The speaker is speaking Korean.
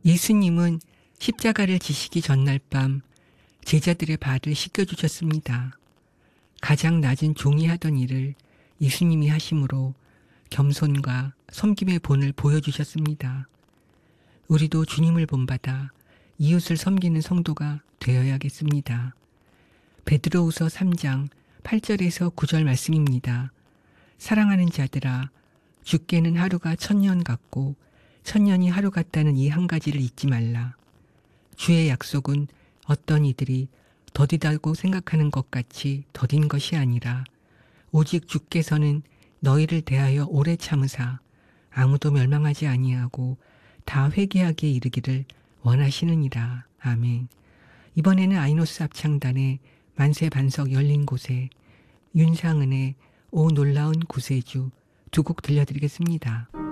예수님은 십자가를 지시기 전날 밤 제자들의 발을 씻겨주셨습니다. 가장 낮은 종이 하던 일을 예수님이 하심으로 겸손과 섬김의 본을 보여주셨습니다. 우리도 주님을 본받아 이웃을 섬기는 성도가 되어야겠습니다. 베드로후서 3장 8절에서 9절 말씀입니다. 사랑하는 자들아, 주께는 하루가 1000년 같고 1000년이 하루 같다는 이 한 가지를 잊지 말라. 주의 약속은 어떤 이들이 더디다고 생각하는 것 같이 더딘 것이 아니라 오직 주께서는 너희를 대하여 오래 참으사 아무도 멸망하지 아니하고 다 회개하기에 이르기를 원하시느니라. 아멘. 이번에는 아이노스 합창단의 만세 반석 열린 곳에 윤상은의 오 놀라운 구세주 두 곡 들려드리겠습니다.